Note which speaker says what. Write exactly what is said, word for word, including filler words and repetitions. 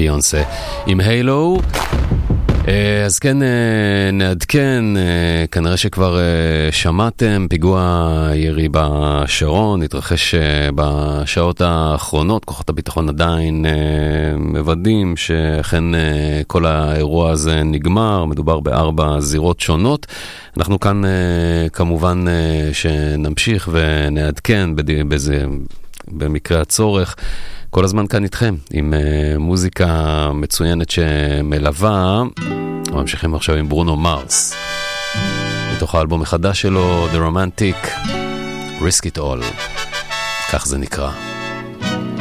Speaker 1: ביונסה עם הילו. אז כן, נעדכן, כנראה שכבר שמעתם, פיגוע ירי בשרון, התרחש בשעות האחרונות, כוחות הביטחון עדיין מוודאים שאכן כל האירוע הזה נגמר, מדובר בארבע זירות שונות. אנחנו כאן כמובן שנמשיך ונעדכן בזה, במקרה הצורך. כל הזמן כאן איתכם, עם uh, מוזיקה מצוינת שמלווה. ממשיכים עכשיו עם ברונו מרס, מתוך האלבום החדש שלו, The Romantic, Risk It All, כך זה נקרא.